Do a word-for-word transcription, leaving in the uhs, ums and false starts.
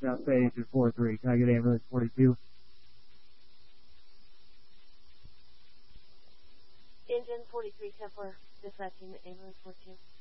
South Bay Engine four three. Can I get ambulance forty-two? Engine forty-three, Templar, dispatching ambulance forty-two.